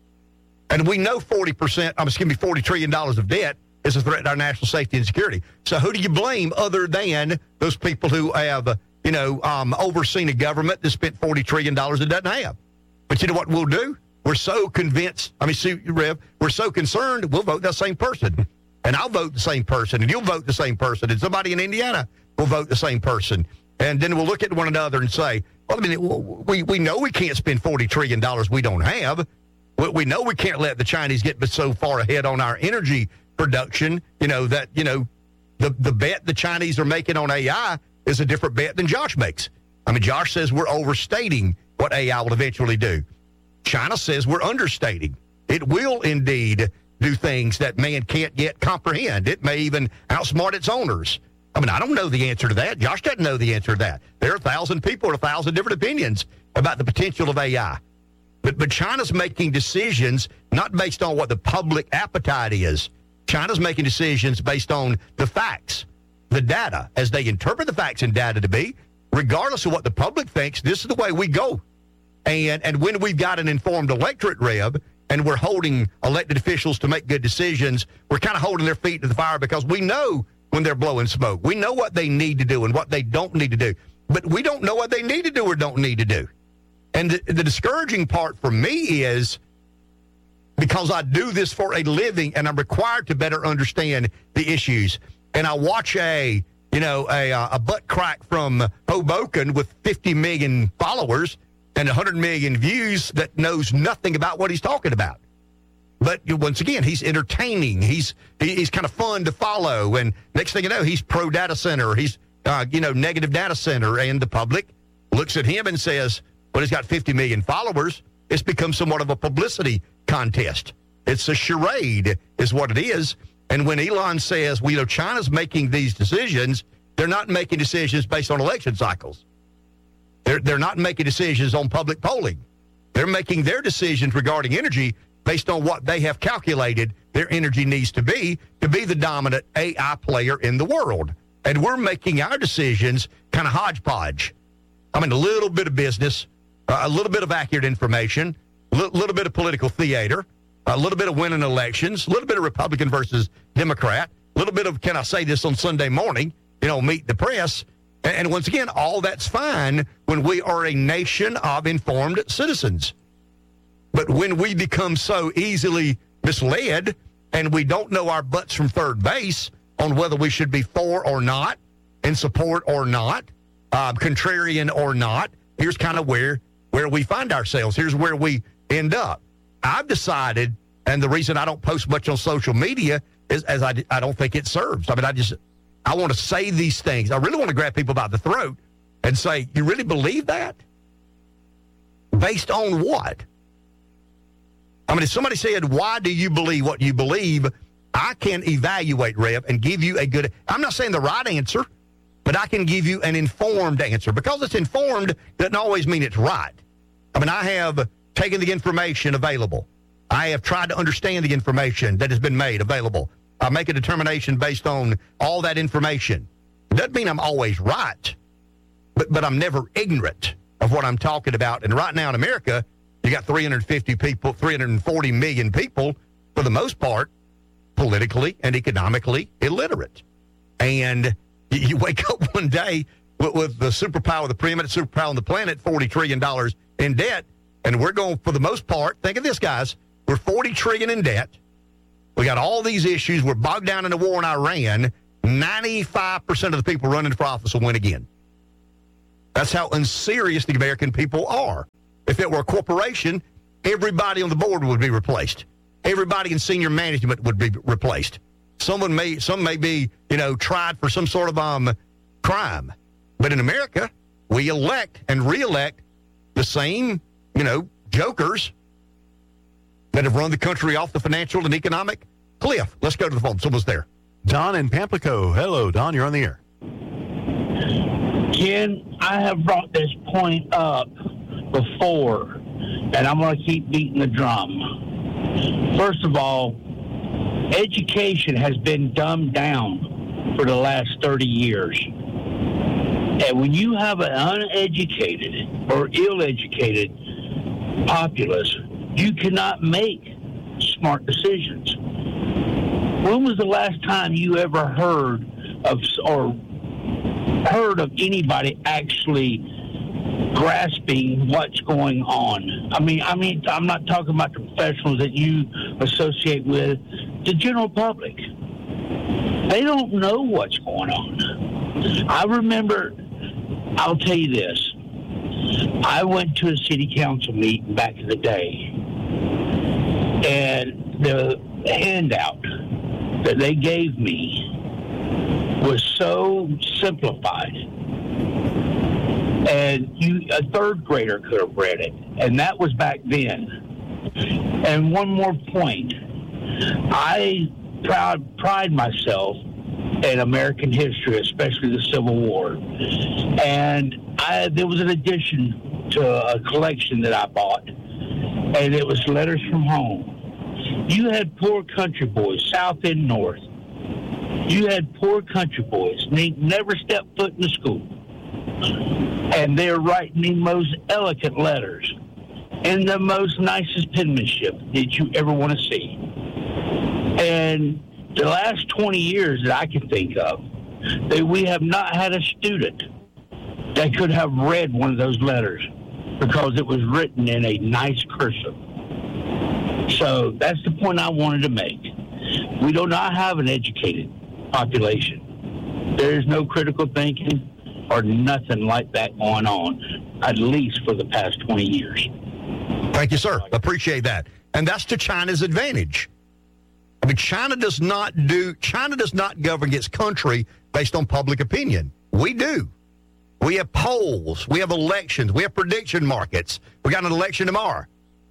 Speaker 15: And we know forty percent, I'm excuse me, forty trillion dollars of debt is a threat to our national safety and security. So who do you blame other than those people who have, uh, you know, um, overseen a government that spent forty trillion dollars it doesn't have? But you know what we'll do? We're so convinced, I mean, see, Rev, we're so concerned, we'll vote that same person. And I'll vote the same person, and you'll vote the same person, and somebody in Indiana will vote the same person. And then we'll look at one another and say, well, I mean, we, we know we can't spend forty trillion dollars we don't have. We, we know we can't let the Chinese get so far ahead on our energy production, you know, that, you know, the, the bet the Chinese are making on A I is a different bet than Josh makes. I mean, Josh says we're overstating what A I will eventually do. China says we're understating. It will indeed do things that man can't yet comprehend. It may even outsmart its owners. I mean, I don't know the answer to that. Josh doesn't know the answer to that. There are a thousand people with a thousand different opinions about the potential of A I. But but China's making decisions not based on what the public appetite is. China's making decisions based on the facts, the data, as they interpret the facts and data to be. Regardless of what the public thinks, this is the way we go. And and when we've got an informed electorate, Rev, and we're holding elected officials to make good decisions, we're kind of holding their feet to the fire because we know when they're blowing smoke. We know what they need to do and what they don't need to do. But we don't know what they need to do or don't need to do. And the, the discouraging part for me is because I do this for a living and I'm required to better understand the issues. And I watch a, you know, a, a butt crack from Hoboken with fifty million followers and one hundred million views that knows nothing about what he's talking about. But once again, he's entertaining. He's he's kind of fun to follow. And next thing you know, he's pro data center. He's, uh, you know, negative data center. And the public looks at him and says, well, he's got fifty million followers. It's become somewhat of a publicity contest. It's a charade is what it is. And when Elon says, well, you know, China's making these decisions, they're not making decisions based on election cycles. They're, they're not making decisions on public polling. They're making their decisions regarding energy based on what they have calculated their energy needs to be to be the dominant A I player in the world. And we're making our decisions kind of hodgepodge. I mean, a little bit of business, uh, a little bit of accurate information, a li- little bit of political theater, a little bit of winning elections, a little bit of Republican versus Democrat, a little bit of, can I say this on Sunday morning, you know, meet the press. And, and once again, all that's fine when we are a nation of informed citizens. But when we become so easily misled and we don't know our butts from third base on whether we should be for or not, in support or not, uh, contrarian or not, here's kind of where, where we find ourselves. Here's where we end up. I've decided, and the reason I don't post much on social media is as I, I don't think it serves. I mean, I just, I want to say these things. I really want to grab people by the throat and say, you really believe that? Based on what? I mean, if somebody said, why do you believe what you believe? I can evaluate, Rev, and give you a good, I'm not saying the right answer, but I can give you an informed answer. Because it's informed doesn't always mean it's right. I mean, I have taken the information available. I have tried to understand the information that has been made available. I make a determination based on all that information. It doesn't mean I'm always right, but, but I'm never ignorant of what I'm talking about. And right now in America, you got three hundred fifty people, three hundred forty million people, for the most part, politically and economically illiterate. And you, you wake up one day with, with the superpower, the preeminent superpower on the planet, forty trillion dollars in debt, and we're going, for the most part, think of this, guys, we're forty trillion dollars in debt. We got all these issues. We're bogged down in the war in Iran. ninety-five percent of the people running for office will win again. That's how unserious the American people are. If it were a corporation, everybody on the board would be replaced. Everybody in senior management would be replaced. Someone may, some may be, you know, tried for some sort of um crime. But in America, we elect and reelect the same, you know, jokers that have run the country off the financial and economic cliff. Let's go to the phone. Someone's there.
Speaker 18: Don in Pamplico. Hello, Don. You're on the air.
Speaker 19: Ken, I have brought this point up before, and I'm going to keep beating the drum. First of all, education has been dumbed down for the last thirty years. And when you have an uneducated or ill-educated populace, you cannot make smart decisions. When was the last time you ever heard of or heard of anybody actually grasping what's going on? I mean, I mean, I'm not talking about the professionals that you associate with. The general public, they don't know what's going on. I remember, I'll tell you this. I went to a city council meeting back in the day, and the handout that they gave me was so simplified, and you a third grader could have read it, and that was back then. And one more point, I proud pride myself in American history, especially the Civil War, and I, there was an addition to a collection that I bought, and it was Letters from Home. You had poor country boys, south and north. You had poor country boys. They never stepped foot in the school. And they're writing the most elegant letters in the most nicest penmanship that you ever want to see. And the last twenty years that I can think of, that we have not had a student that could have read one of those letters because it was written in a nice cursive. So that's the point I wanted to make. We do not have an educated population. There is no critical thinking or nothing like that going on, at least for the past twenty years.
Speaker 15: Thank you, sir. Appreciate that. And that's to China's advantage. I mean, China does not do, China does not govern its country based on public opinion. We do. We have polls. We have elections. We have prediction markets. We got an election tomorrow.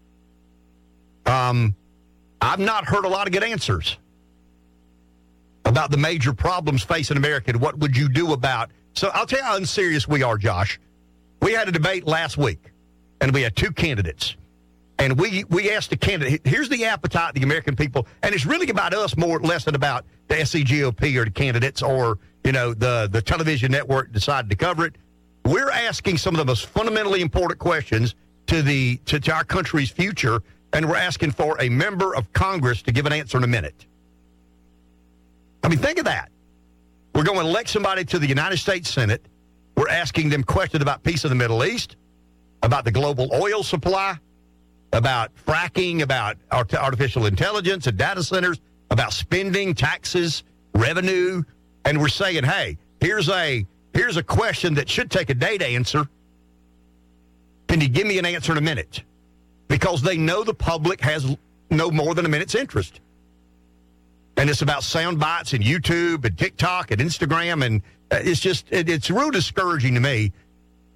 Speaker 15: Um, I've not heard a lot of good answers about the major problems facing America and what would you do about. So I'll tell you how unserious we are, Josh. We had a debate last week, and we had two candidates. And we, we asked the candidate, here's the appetite of the American people, and it's really about us more or less than about the S C G O P or the candidates or, you know, the, the television network decided to cover it. We're asking some of the most fundamentally important questions to the to, to our country's future, and we're asking for a member of Congress to give an answer in a minute. I mean, think of that. We're going to elect somebody to the United States Senate. We're asking them questions about peace in the Middle East, about the global oil supply, about fracking, about art- artificial intelligence and data centers, about spending, taxes, revenue, and we're saying, hey, here's a here's a question that should take a day to answer. Can you give me an answer in a minute? Because they know the public has no more than a minute's interest. And it's about sound bites and YouTube and TikTok and Instagram, and it's just, it, it's real discouraging to me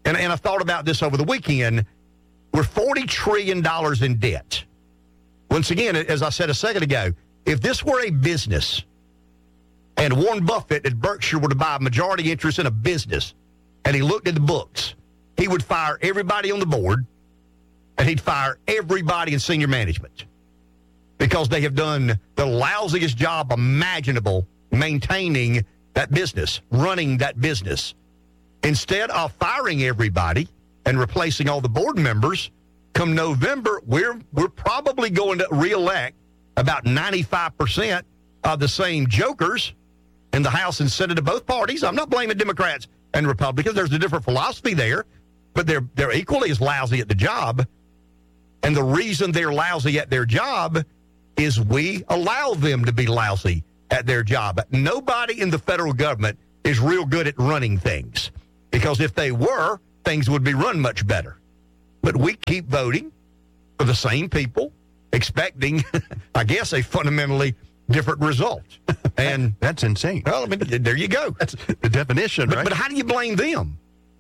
Speaker 15: and, and I thought about this over the weekend, we're forty trillion dollars in debt. Once again, as I said a second ago, if this were a business and Warren Buffett at Berkshire were to buy a majority interest in a business and he looked at the books, he would fire everybody on the board and he'd fire everybody in senior management because they have done the lousiest job imaginable maintaining that business, running that business. Instead of firing everybody and replacing all the board members, come November, we're we're probably going to reelect about ninety-five percent of the same jokers in the House and Senate of both parties. I'm not blaming Democrats and Republicans. There's a different philosophy there, but they're they're equally as lousy at the job. And the reason they're lousy at their job is we allow them to be lousy at their job. Nobody in the federal government is real good at running things, because if they were, things would be run much better. But we keep voting for the same people, expecting, I guess, a fundamentally different result. And
Speaker 18: that's insane.
Speaker 15: Well, I mean, there you go.
Speaker 18: That's the definition,
Speaker 15: but,
Speaker 18: right?
Speaker 15: But how do you blame them?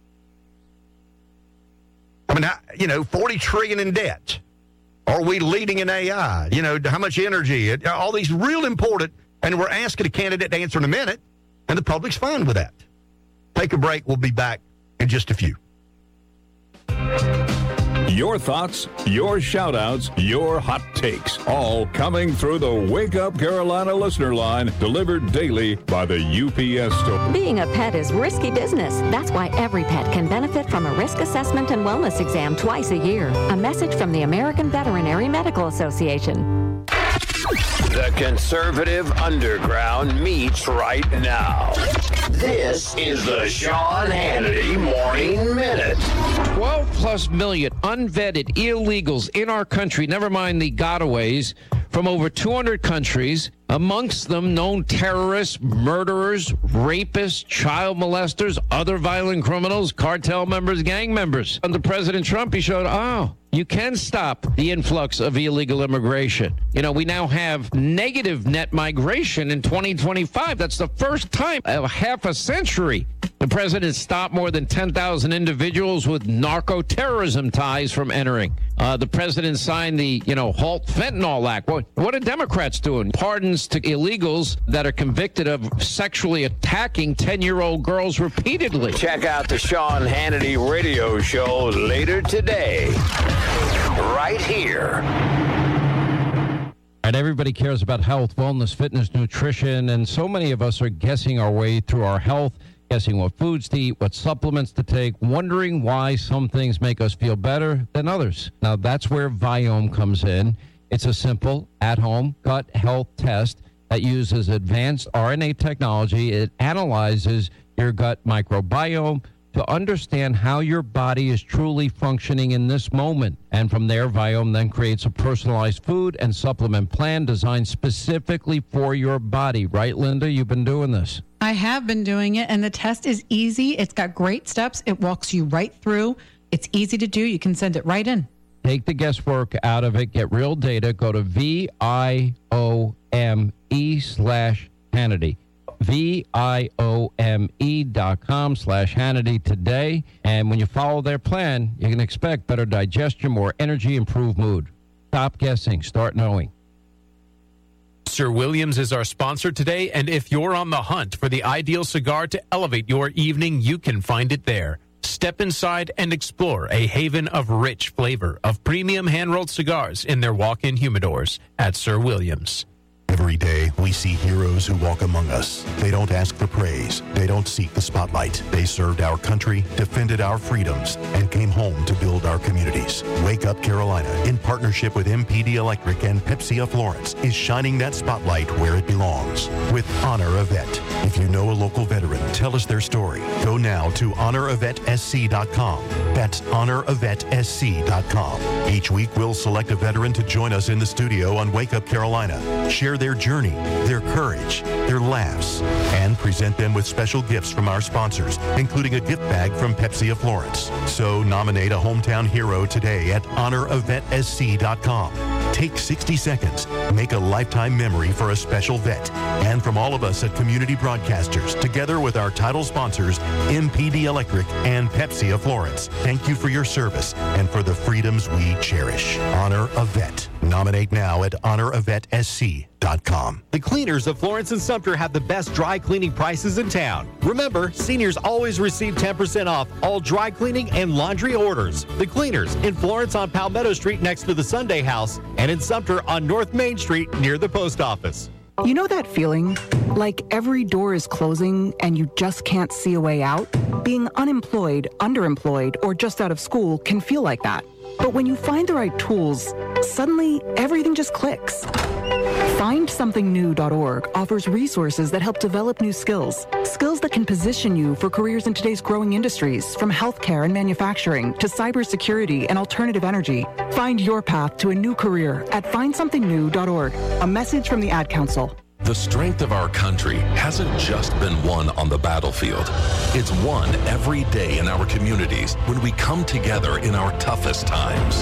Speaker 15: I mean, how, you know, forty trillion dollars in debt. Are we leading in A I? You know, how much energy? All these real important, and we're asking a candidate to answer in a minute, and the public's fine with that. Take a break. We'll be back in just a few.
Speaker 36: Your thoughts, your shout-outs, your hot takes, all coming through the Wake Up Carolina listener line, delivered daily by the U P S store.
Speaker 1: Being a pet is risky business. That's why every pet can benefit from a risk assessment and wellness exam twice a year. A message from the American Veterinary Medical Association.
Speaker 2: The conservative underground meets right now. This is the Sean Hannity Morning Minute.
Speaker 20: twelve plus million unvetted illegals in our country, never mind the gotaways, from over two hundred countries, amongst them known terrorists, murderers, rapists, child molesters, other violent criminals, cartel members, gang members. Under President Trump, he showed, oh, you can stop the influx of illegal immigration. You know, we now have negative net migration in twenty twenty-five. That's the first time in half a century the president stopped more than ten thousand individuals with narco-terrorism ties from entering. Uh, the president signed the, you know, Halt Fentanyl Act. What, what are Democrats doing? Pardons to illegals that are convicted of sexually attacking ten-year-old girls repeatedly.
Speaker 2: Check out the Sean Hannity radio show later today, right here.
Speaker 10: And everybody cares about health, wellness, fitness, nutrition, and so many of us are guessing our way through our health, guessing what foods to eat, what supplements to take, wondering why some things make us feel better than others. Now, that's where Viome comes in. It's a simple, at-home gut health test that uses advanced R N A technology. It analyzes your gut microbiome to understand how your body is truly functioning in this moment. And from there, Viome then creates a personalized food and supplement plan designed specifically for your body. Right, Linda? You've been doing this.
Speaker 22: I have been doing it, and the test is easy. It's got great steps. It walks you right through. It's easy to do. You can send it right in.
Speaker 10: Take the guesswork out of it. Get real data. Go to V I O M E slash Hannity. V I O M E dot com slash Hannity today. And when you follow their plan, you can expect better digestion, more energy, improved mood. Stop guessing. Start knowing. Sir Williams is our sponsor today, and if you're on the hunt for the ideal cigar to elevate your evening, you can find it there. Step inside and explore a haven of rich flavor of premium hand-rolled cigars in their walk-in humidors at Sir Williams.
Speaker 23: Every day, we see heroes who walk among us. They don't ask for praise. They don't seek the spotlight. They served our country, defended our freedoms, and came home to build our communities. Wake Up Carolina, in partnership with M P D Electric and Pepsi of Florence, is shining that spotlight where it belongs with Honor a Vet. If you know a local veteran, tell us their story. Go now to honor a vet s c dot com. That's honor a vet s c dot com. Each week, we'll select a veteran to join us in the studio on Wake Up Carolina. Share their journey, their courage, their laughs, and present them with special gifts from our sponsors, including a gift bag from Pepsi of Florence. So nominate a hometown hero today at honor a vet s c dot com. Take Take sixty seconds. Make a lifetime memory for a special vet. And from all of us at Community Broadcasters, together with our title sponsors, M P D Electric and Pepsi of Florence, thank you for your service and for the freedoms we cherish. Honor a Vet. Nominate now at honor a vet s c dot com.
Speaker 3: The Cleaners of Florence and Sumter have the best dry cleaning prices in town. Remember, seniors always receive ten percent off all dry cleaning and laundry orders. The Cleaners in Florence on Palmetto Street next to the Sunday House and in Sumter on North Main Street near the post office.
Speaker 6: You know that feeling? Like every door is closing and you just can't see a way out? Being unemployed, underemployed, or just out of school can feel like that. But when you find the right tools, suddenly everything just clicks. find something new dot org offers resources that help develop new skills. Skills that can position you for careers in today's growing industries, from healthcare and manufacturing to cybersecurity and alternative energy. Find your path to a new career at find something new dot org. A message from the Ad Council.
Speaker 7: The strength of our country hasn't just been won on the battlefield. It's won every day in our communities when we come together in our toughest times.